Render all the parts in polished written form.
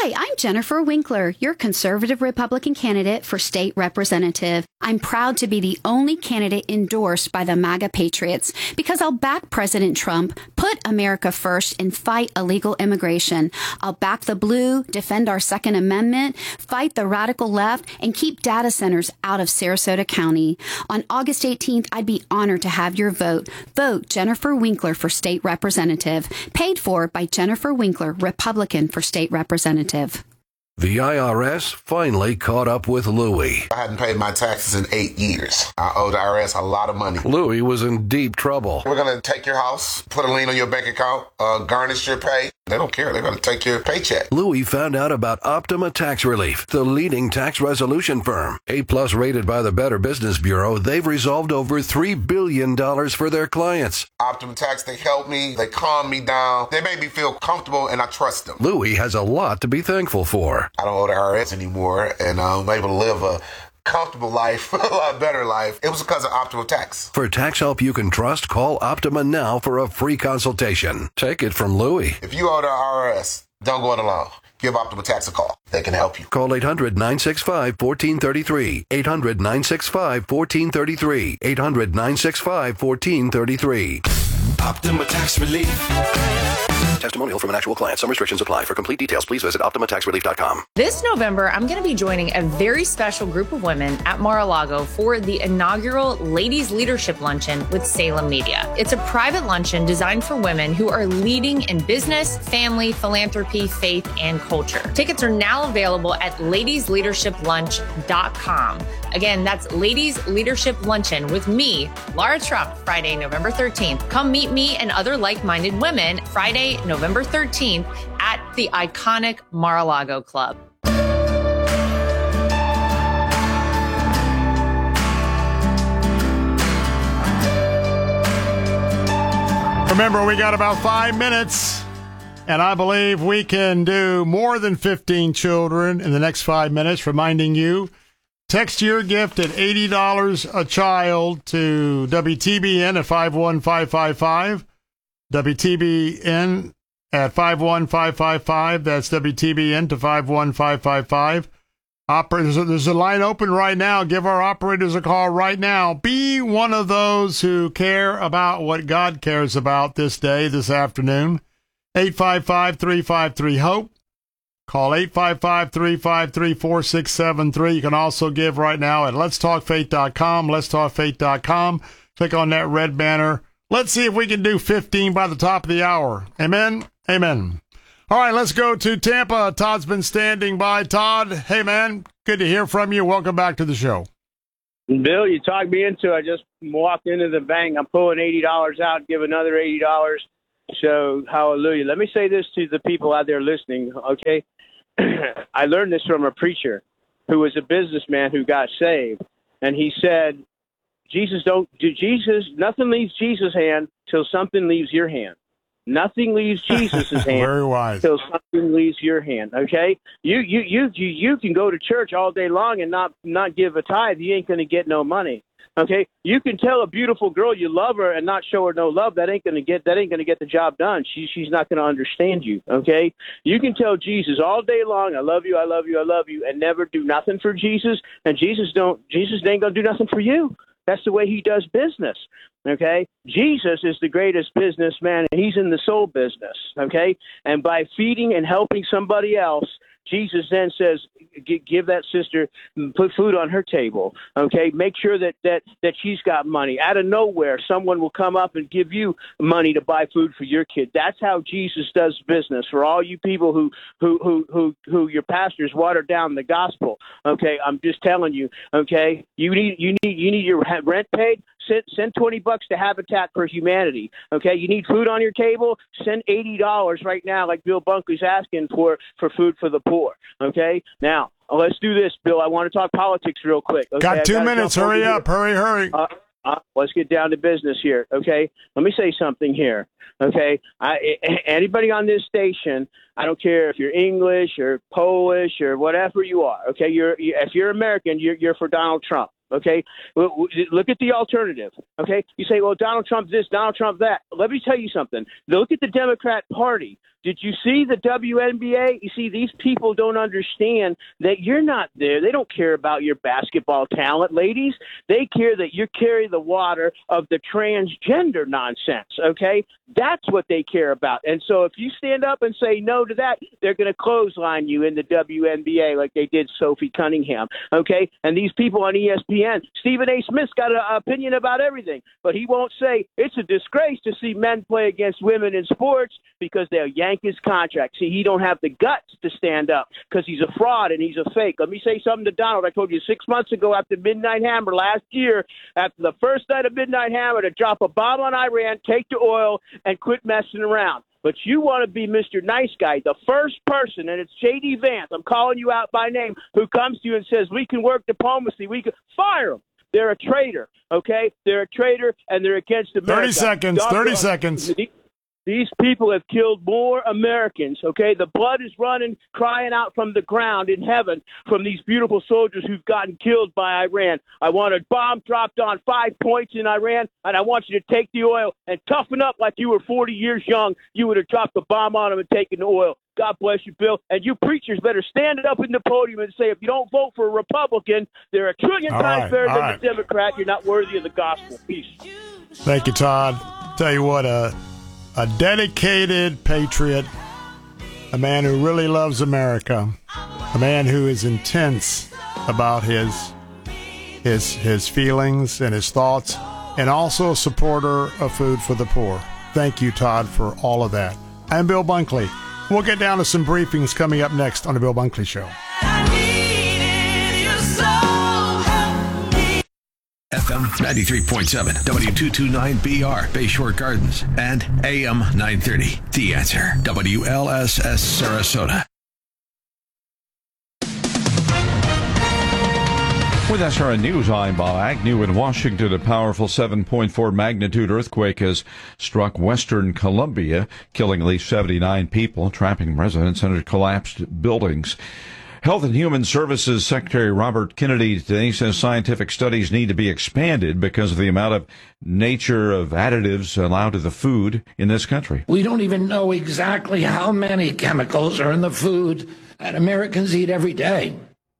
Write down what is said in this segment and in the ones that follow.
Hi, I'm Jennifer Winkler, your conservative Republican candidate for state representative. I'm proud to be the only candidate endorsed by the MAGA Patriots because I'll back President Trump, put America first, and fight illegal immigration. I'll back the blue, defend our Second Amendment, fight the radical left, and keep data centers out of Sarasota County. On August 18th, I'd be honored to have your vote. Vote Jennifer Winkler for state representative. Paid for by Jennifer Winkler, Republican for state representative. The IRS finally caught up with Louie. I hadn't paid my taxes in 8 years. I owed the IRS a lot of money. Louie was in deep trouble. We're going to take your house, put a lien on your bank account, garnish your pay. They don't care. They're going to take your paycheck. Louie found out about Optima Tax Relief, the leading tax resolution firm. A-plus rated by the Better Business Bureau, they've resolved over $3 billion for their clients. Optima Tax, they help me. They calm me down. They make me feel comfortable, and I trust them. Louie has a lot to be thankful for. I don't owe the IRS anymore, and I'm able to live a comfortable life, a lot better life. It was because of Optima Tax. For tax help you can trust, call Optima now for a free consultation. Take it from Louie. If you owe the IRS, don't go it alone. Give Optima Tax a call. They can help you. Call 800-965-1433. 800-965-1433. 800-965-1433. Optima Tax Relief. Testimonial from an actual client. Some restrictions apply. For complete details, please visit OptimaTaxRelief.com. This November, I'm going to be joining a very special group of women at Mar-a-Lago for the inaugural Ladies Leadership Luncheon with Salem Media. It's a private luncheon designed for women who are leading in business, family, philanthropy, faith, and culture. Tickets are now available at ladiesleadershiplunch.com. Again, that's Ladies Leadership Luncheon with me, Laura Trump, Friday, November 13th. Come meet me and other like-minded women Friday, November 13th at the iconic Mar-a-Lago Club. Remember, we got about 5 minutes, and I believe we can do more than 15 children in the next 5 minutes, reminding you, text your gift at $80 a child to WTBN at 51555. WTBN at 51555. That's WTBN to 51555. Operators, there's a line open right now. Give our operators a call right now. Be one of those who care about what God cares about this day, this afternoon. 855-353-HOPE. Call 855-353-4673. You can also give right now at letstalkfaith.com, letstalkfaith.com. Click on that red banner. Let's see if we can do 15 by the top of the hour. Amen? Amen. All right, let's go to Tampa. Todd's been standing by. Todd, hey, man, good to hear from you. Welcome back to the show. Bill, you talked me into it. I just walked into the bank. I'm pulling $80 out, give another $80. So, hallelujah. Let me say this to the people out there listening, okay? I learned this from a preacher who was a businessman who got saved. And he said, nothing leaves Jesus' hand till something leaves your hand. Nothing leaves Jesus' hand Very wise. till something leaves your hand. Okay, you can go to church all day long and not give a tithe. You ain't going to get no money. Okay, you can tell a beautiful girl you love her and not show her no love. That ain't going to get the job done. She's not going to understand you. Okay, you can tell Jesus all day long, I love you, I love you, I love you, and never do nothing for Jesus, and Jesus ain't going to do nothing for you. That's the way he does business, okay? Jesus is the greatest businessman, and he's in the soul business, okay? And by feeding and helping somebody else, Jesus then says, give that sister, put food on her table, okay? Make sure that she's got money. Out of nowhere, someone will come up and give you money to buy food for your kid. That's how Jesus does business. For all you people who your pastors water down the gospel, okay? I'm just telling you, okay? You need your rent paid. Send $20 to Habitat for Humanity. Okay, you need food on your table. Send $80 right now, like Bill Bunkley's asking for food for the poor. Okay, now let's do this, Bill. I want to talk politics real quick. Okay? Got 2 minutes. Hurry up! Hurry! Let's get down to business here. Okay, let me say something here. Okay, anybody on this station, I don't care if you're English or Polish or whatever you are. Okay, if you're American, you're for Donald Trump. Okay, look at the alternative. Okay, you say, well, Donald Trump this, Donald Trump that. Let me tell you something. Look at the Democrat Party. Did you see the WNBA? You see, these people don't understand that you're not there. They don't care about your basketball talent, ladies. They care that you carry the water of the transgender nonsense, okay? That's what they care about. And so if you stand up and say no to that, they're going to clothesline you in the WNBA like they did Sophie Cunningham, okay? And these people on ESPN, Stephen A. Smith's got an opinion about everything, but he won't say it's a disgrace to see men play against women in sports because they'll yank his contract. See, he don't have the guts to stand up because he's a fraud and he's a fake. Let me say something to Donald. I told you 6 months ago after Midnight Hammer last year, after the first night of Midnight Hammer, to drop a bomb on Iran, take the oil, and quit messing around. But you want to be Mr. Nice Guy, the first person, and it's J.D. Vance, I'm calling you out by name, who comes to you and says, we can work diplomacy, we can fire them. They're a traitor, okay? They're a traitor, and they're against America. 30 seconds. These people have killed more Americans, okay? The blood is running, crying out from the ground in heaven from these beautiful soldiers who've gotten killed by Iran. I want a bomb dropped on 5 points in Iran, and I want you to take the oil and toughen up like you were 40 years young. You would have dropped the bomb on them and taken the oil. God bless you, Bill. And you preachers better stand up in the podium and say, if you don't vote for a Republican, they're a trillion times better than a Democrat. You're not worthy of the gospel. Peace. Thank you, Todd. Tell you what, a dedicated patriot, a man who really loves America, a man who is intense about his feelings and his thoughts, and also a supporter of food for the poor. Thank you, Todd, for all of that. I'm Bill Bunkley. We'll get down to some briefings coming up next on The Bill Bunkley Show. FM 93.7, W229BR, Bayshore Gardens, and AM 930. The Answer, WLSS Sarasota. With SRN News, I'm Bob Agnew. In Washington, a powerful 7.4 magnitude earthquake has struck western Colombia, killing at least 79 people, trapping residents under collapsed buildings. Health and Human Services Secretary Robert Kennedy today says scientific studies need to be expanded because of the amount of nature of additives allowed to the food in this country. We don't even know exactly how many chemicals are in the food that Americans eat every day.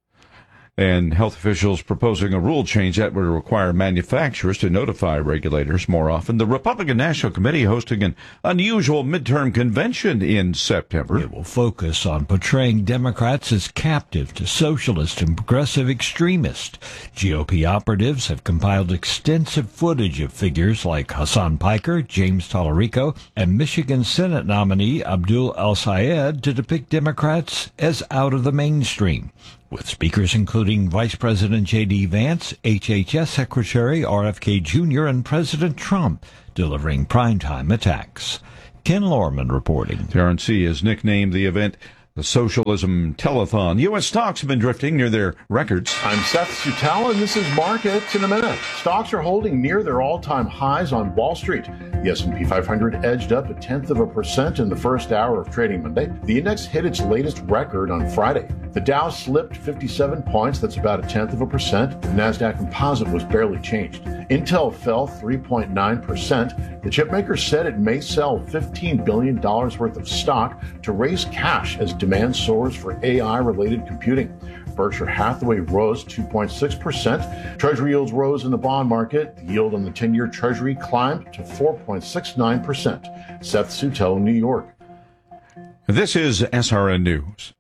And health officials proposing a rule change that would require manufacturers to notify regulators more often. The Republican National Committee hosting an unusual midterm convention in September. It will focus on portraying Democrats as captive to socialist and progressive extremists. GOP operatives have compiled extensive footage of figures like Hassan Piker, James Tallarico, and Michigan Senate nominee Abdul El-Sayed to depict Democrats as out of the mainstream, with speakers including Vice President J.D. Vance, HHS Secretary RFK Jr., and President Trump delivering primetime attacks. Ken Lorman reporting. RNC has nicknamed the event the Socialism Telethon. U.S. stocks have been drifting near their records. I'm Seth Sutell, and this is Markets in a Minute. Stocks are holding near their all-time highs on Wall Street. The S&P 500 edged up 0.1% in the first hour of trading Monday. The index hit its latest record on Friday. The Dow slipped 57 points, that's about 0.1%. The NASDAQ Composite was barely changed. Intel fell 3.9%. The chipmaker said it may sell $15 billion worth of stock to raise cash as demand soars for AI-related computing. Berkshire Hathaway rose 2.6%. Treasury yields rose in the bond market. The yield on the 10-year Treasury climbed to 4.69%. Seth Sutell, New York. This is SRN News.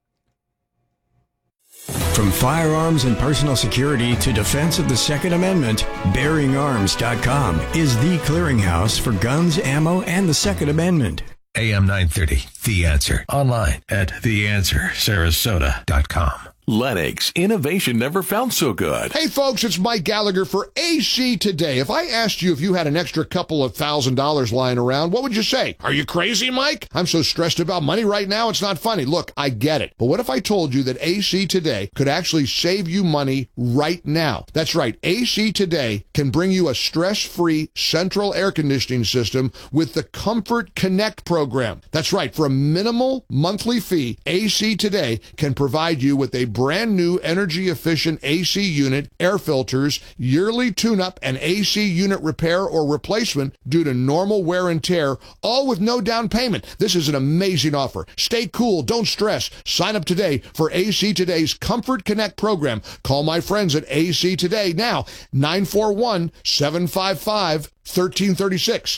From firearms and personal security to defense of the Second Amendment, BearingArms.com is the clearinghouse for guns, ammo, and the Second Amendment. AM 930, The Answer. Online at theanswersarasota.com. Lennox, innovation never felt so good. Hey folks, it's Mike Gallagher for AC Today. If I asked you if you had an extra couple of $1,000 lying around, what would you say? Are you crazy, Mike? I'm so stressed about money right now, it's not funny. Look, I get it. But what if I told you that AC Today could actually save you money right now? That's right. AC Today can bring you a stress-free central air conditioning system with the Comfort Connect program. That's right. For a minimal monthly fee, AC Today can provide you with a brand new energy efficient AC unit, air filters, yearly tune-up, and AC unit repair or replacement due to normal wear and tear, all with no down payment. This is an amazing offer. Stay cool, don't stress. Sign up today for AC Today's Comfort Connect program. Call my friends at AC Today now, 941-755-1336,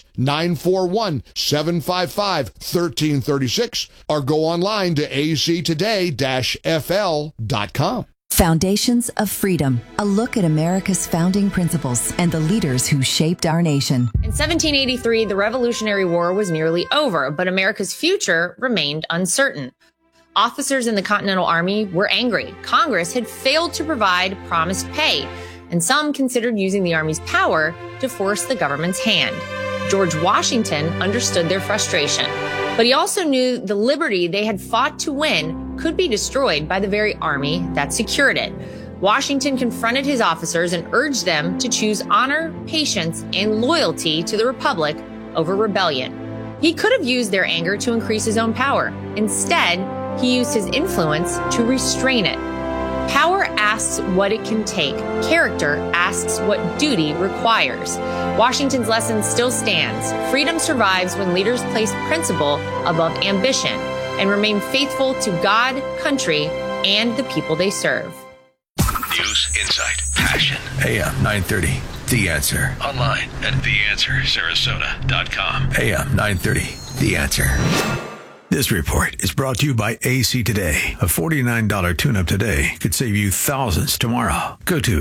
941-755-1336, or go online to actoday-fl.com. Foundations of Freedom, a look at America's founding principles and the leaders who shaped our nation. In 1783, the Revolutionary War was nearly over, but America's future remained uncertain. Officers in the Continental Army were angry. Congress had failed to provide promised pay, and some considered using the Army's power to force the government's hand. George Washington understood their frustration, but he also knew the liberty they had fought to win could be destroyed by the very army that secured it. Washington confronted his officers and urged them to choose honor, patience, and loyalty to the Republic over rebellion. He could have used their anger to increase his own power. Instead, he used his influence to restrain it. Power asks what it can take. Character asks what duty requires. Washington's lesson still stands. Freedom survives when leaders place principle above ambition and remain faithful to God, country, and the people they serve. News, insight, passion. AM 930. The Answer. Online at theanswersarasota.com. AM 930. The Answer. This report is brought to you by AC Today. A $49 tune-up today could save you thousands tomorrow. Go to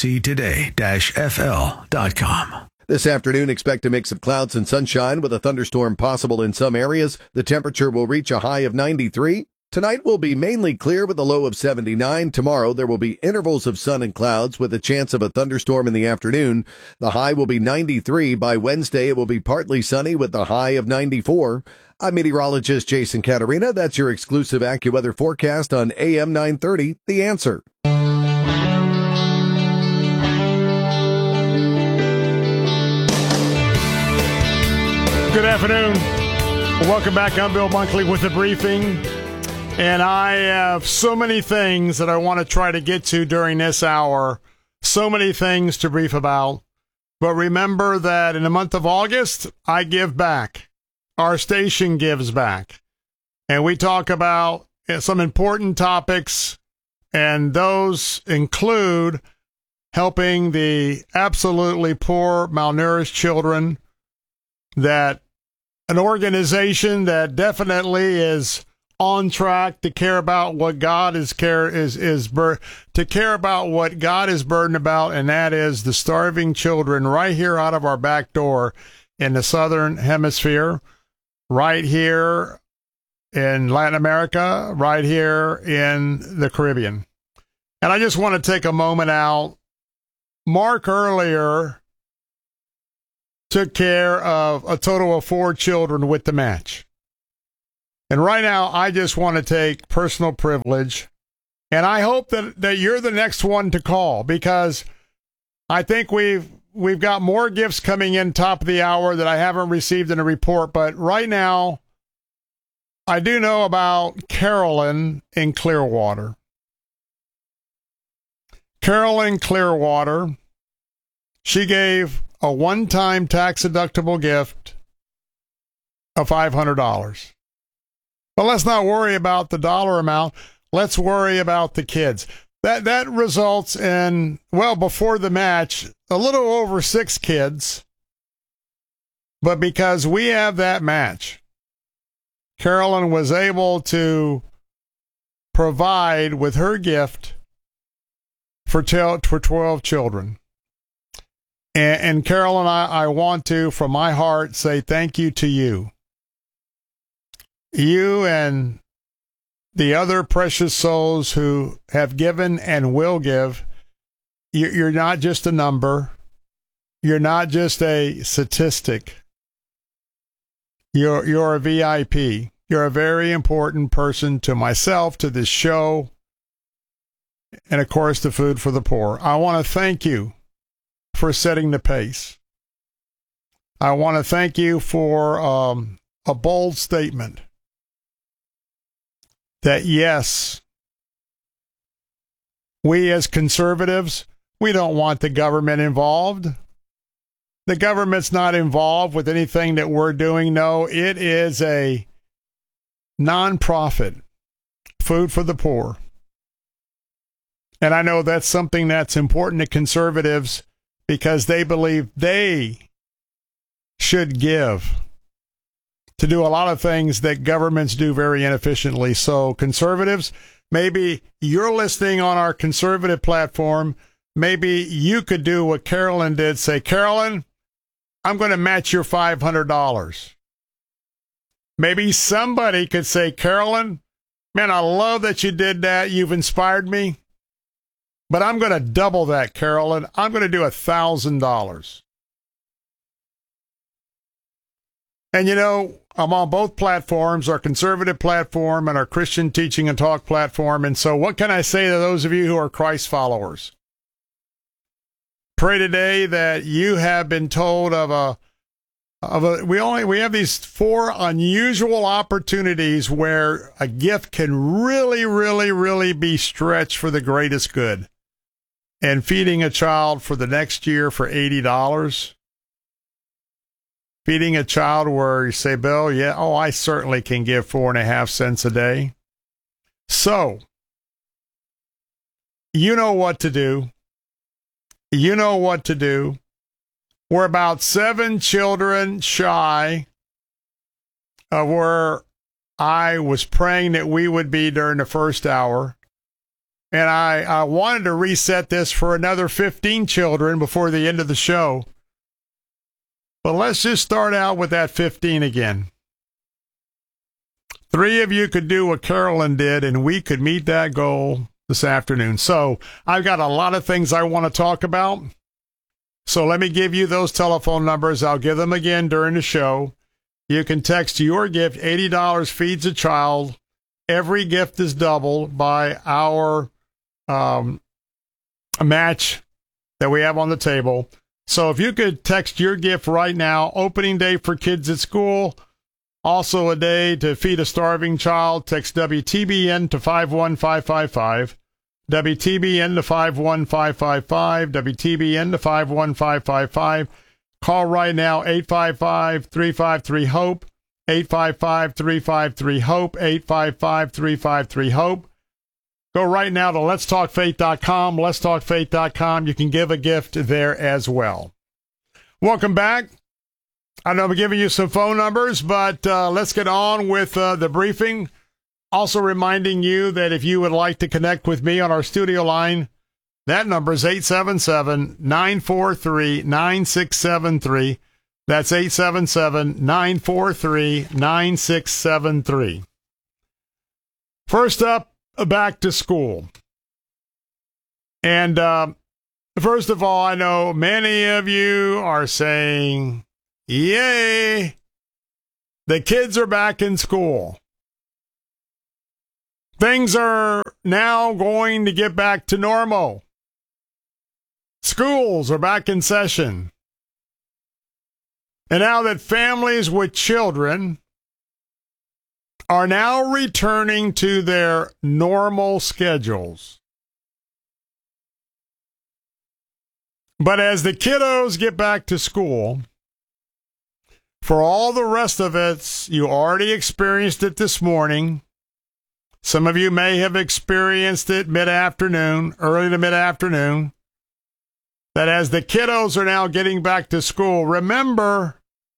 actoday-fl.com. This afternoon, expect a mix of clouds and sunshine with a thunderstorm possible in some areas. The temperature will reach a high of 93. Tonight will be mainly clear with a low of 79. Tomorrow, there will be intervals of sun and clouds with a chance of a thunderstorm in the afternoon. The high will be 93. By Wednesday, it will be partly sunny with a high of 94. I'm meteorologist Jason Caterina. That's your exclusive AccuWeather forecast on AM 930, The Answer. Good afternoon. Welcome back. I'm Bill Bunkley with the briefing. And I have so many things that I want to try to get to during this hour. So many things to brief about. But remember that in the month of August, I give back. Our station gives back. And we talk about some important topics, and those include helping the absolutely poor, malnourished children, that an organization that definitely is on track to care about what God is to care about what God is burdened about, and that is the starving children right here out of our back door in the Southern Hemisphere, right here in Latin America, right here in the Caribbean. And I just want to take a moment out. Mark earlier took care of a total of 4 children with the match. And right now, I just want to take personal privilege, and I hope that you're the next one to call, because I think we've got more gifts coming in top of the hour that I haven't received in a report. But right now, I do know about Carolyn in Clearwater. Carolyn Clearwater, she gave a one-time tax-deductible gift of $500. But let's not worry about the dollar amount. Let's worry about the kids. That results in, well, before the match, a little over 6 kids. But because we have that match, Carolyn was able to provide with her gift for 12 children. And Carolyn, I want to, from my heart, say thank you to you. You and the other precious souls who have given and will give. You're not just a number. You're not just a statistic. You're a VIP. You're a very important person to myself, to this show, and of course, the Food for the Poor. I want to thank you for setting the pace. I want to thank you for a bold statement that, yes, We as conservatives, we don't want the government involved. The government's not involved with anything that we're doing. No, it is a nonprofit, food for the poor. And I know that's something that's important to conservatives because they believe they should give to do a lot of things that governments do very inefficiently. So conservatives, maybe you're listening on our conservative platform. Maybe you could do what Carolyn did. Say, Carolyn, I'm going to match your $500. Maybe somebody could say, Carolyn, man, I love that you did that. You've inspired me. But I'm going to double that, Carolyn. I'm going to do $1,000. And you know, I'm on both platforms, our conservative platform and our Christian Teaching and Talk platform. And so what can I say to those of you who are Christ followers? Pray today that you have been told we have these 4 unusual opportunities where a gift can really, really, really be stretched for the greatest good. And feeding a child for the next year for $80. Feeding a child where you say, Bill, I certainly can give 4.5 cents a day. So, you know what to do. You know what to do. We're about 7 children shy of where I was praying that we would be during the first hour. And I wanted to reset this for another 15 children before the end of the show. But let's just start out with that 15 again. 3 of you could do what Carolyn did, and we could meet that goal this afternoon. So I've got a lot of things I want to talk about. So let me give you those telephone numbers. I'll give them again during the show. You can text your gift. $80 feeds a child. Every gift is doubled by our match that we have on the table. So if you could text your gift right now, opening day for kids at school, also a day to feed a starving child, text WTBN to 51555, WTBN to 51555, WTBN to 51555. Call right now, 855-353-HOPE, 855-353-HOPE, 855-353-HOPE. Go right now to letstalkfaith.com, letstalkfaith.com. You can give a gift there as well. Welcome back. I know I'm giving you some phone numbers, but let's get on with the briefing. Also reminding you that if you would like to connect with me on our studio line, that number is 877-943-9673. That's 877-943-9673. First up, back to school. And first of all, I know many of you are saying, yay, the kids are back in school. Things are now going to get back to normal. Schools are back in session. And now that families with children are now returning to their normal schedules. But as the kiddos get back to school, for all the rest of it, you already experienced it this morning. Some of you may have experienced it mid-afternoon, early to mid-afternoon, that as the kiddos are now getting back to school, remember,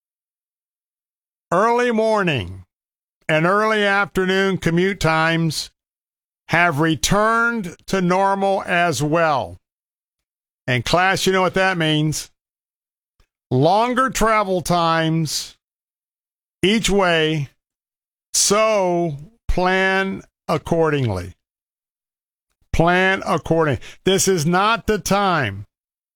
early morning and early afternoon commute times have returned to normal as well. And class, you know what that means. Longer travel times each way, so plan accordingly. Plan accordingly. This is not the time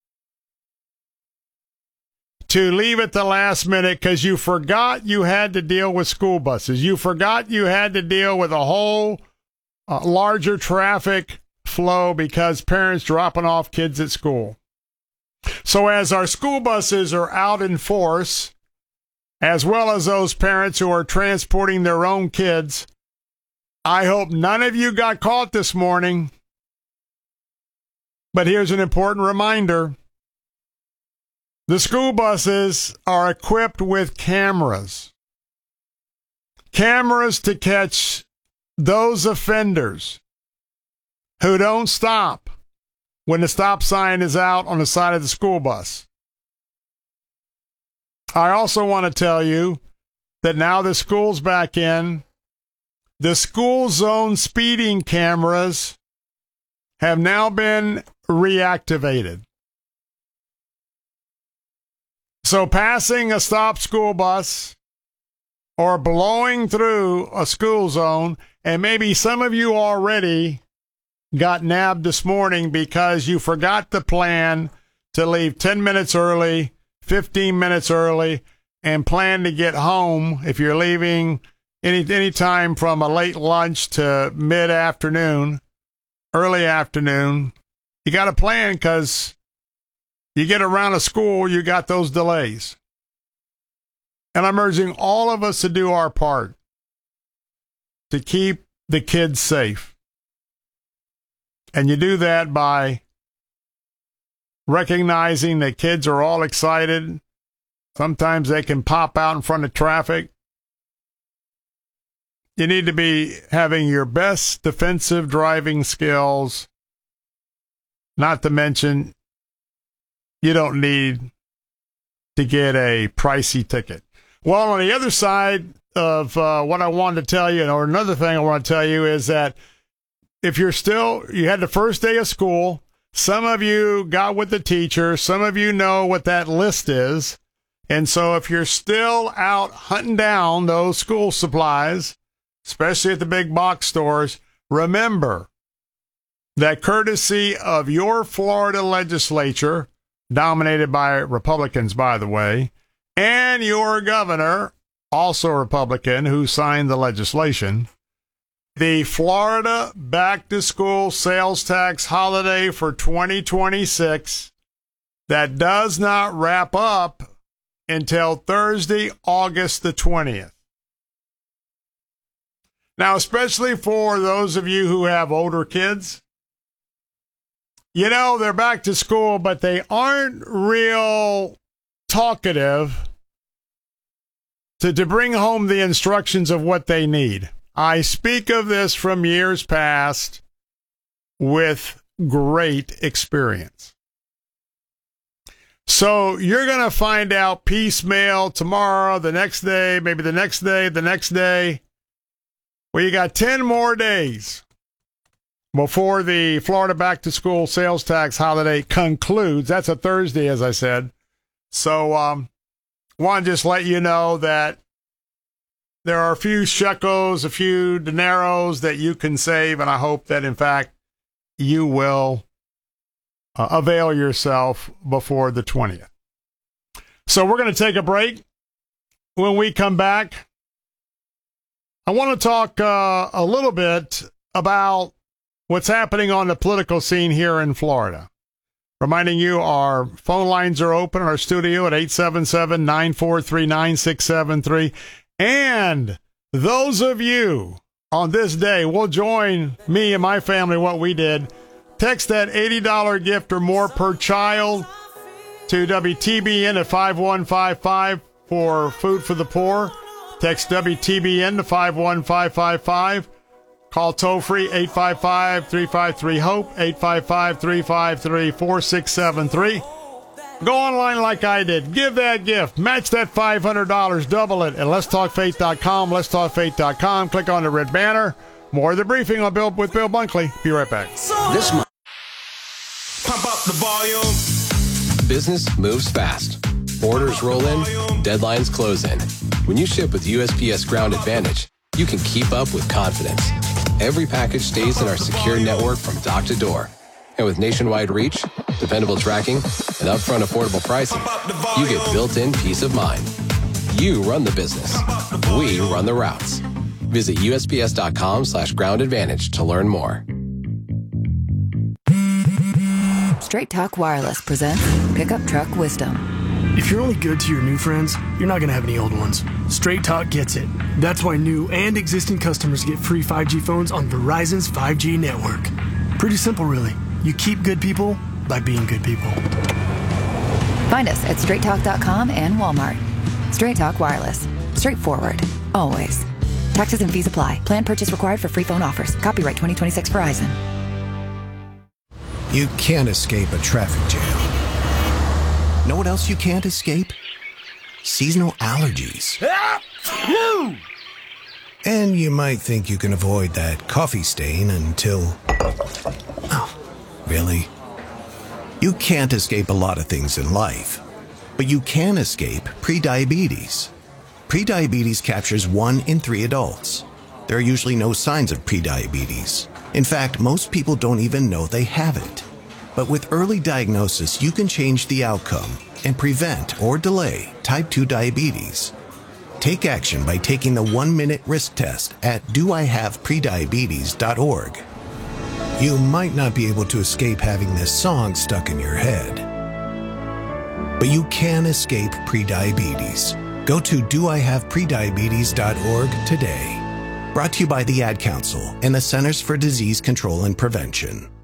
to leave at the last minute because you forgot you had to deal with school buses. You forgot you had to deal with a whole larger traffic flow because parents dropping off kids at school. So as our school buses are out in force, as well as those parents who are transporting their own kids, I hope none of you got caught this morning But here's an important reminder. The school buses are equipped with cameras. Cameras to catch those offenders who don't stop when the stop sign is out on the side of the school bus. I also want to tell you that now the school's back in, the school zone speeding cameras have now been reactivated. So passing a stopped school bus or blowing through a school zone, and maybe some of you already got nabbed this morning because you forgot the plan to leave 10 minutes early, 15 minutes early, and plan to get home if you're leaving any time from a late lunch to mid-afternoon, early afternoon. You got a plan because you get around a school, you got those delays. And I'm urging all of us to do our part to keep the kids safe. And you do that by recognizing that kids are all excited. Sometimes they can pop out in front of traffic. You need to be having your best defensive driving skills, not to mention you don't need to get a pricey ticket. Well, on the other side of what I wanted to tell you, or another thing I want to tell you, is that if you had the first day of school, some of you got with the teacher, some of you know what that list is. And so if you're still out hunting down those school supplies, especially at the big box stores, remember that courtesy of your Florida legislature, dominated by Republicans, by the way, and your governor, also a Republican, who signed the legislation, the Florida back-to-school sales tax holiday for 2026 that does not wrap up until Thursday, August the 20th. Now, especially for those of you who have older kids, you know, they're back to school, but they aren't real talkative to bring home the instructions of what they need. I speak of this from years past with great experience. So you're going to find out piecemeal tomorrow, the next day, maybe the next day, the next day. Well, you got 10 more days before the Florida back-to-school sales tax holiday concludes. That's a Thursday, as I said. So want to just let you know that there are a few shekels, a few dineros that you can save, and I hope that, in fact, you will avail yourself before the 20th. So we're going to take a break. When we come back, I want to talk a little bit about what's happening on the political scene here in Florida. Reminding you, our phone lines are open in our studio at 877-943-9673. And those of you on this day will join me and my family what we did. Text that $80 gift or more per child to WTBN at 5155 for Food for the Poor. Text WTBN to 51555. Call toll-free 855-353-HOPE, 855-353-4673. Go online like I did. Give that gift. Match that $500. Double it at letstalkfaith.com, letstalkfaith.com. Click on the red banner. More of the briefing on with Bill Bunkley. Be right back. This month. Pump up the volume. Business moves fast. Orders roll in. Deadlines close in. When you ship with USPS Ground Advantage, you can keep up with confidence. Every package stays in our secure network from dock to door. And with nationwide reach, dependable tracking, and upfront affordable pricing, you get built-in peace of mind. You run the business. We run the routes. Visit USPS.com/Ground Advantage to learn more. Straight Talk Wireless presents Pickup Truck Wisdom. If you're only good to your new friends, you're not going to have any old ones. Straight Talk gets it. That's why new and existing customers get free 5G phones on Verizon's 5G network. Pretty simple, really. You keep good people by being good people. Find us at straighttalk.com and Walmart. Straight Talk Wireless. Straightforward. Always. Taxes and fees apply. Plan purchase required for free phone offers. Copyright 2026 Verizon. You can't escape a traffic jam. Know what else you can't escape? Seasonal allergies. And you might think you can avoid that coffee stain until... Oh, really? You can't escape a lot of things in life, but you can escape prediabetes. Prediabetes captures 1 in 3 adults. There are usually no signs of prediabetes. In fact, most people don't even know they have it. But with early diagnosis, you can change the outcome and prevent or delay type 2 diabetes. Take action by taking the 1-minute risk test at doihaveprediabetes.org. You might not be able to escape having this song stuck in your head, but you can escape prediabetes. Go to doihaveprediabetes.org today. Brought to you by the Ad Council and the Centers for Disease Control and Prevention.